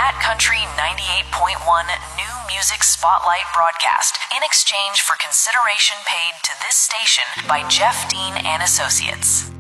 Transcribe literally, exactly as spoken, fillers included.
Cat Country ninety-eight point one New Music Spotlight broadcast in exchange for consideration paid to this station by Jeff Dean and Associates.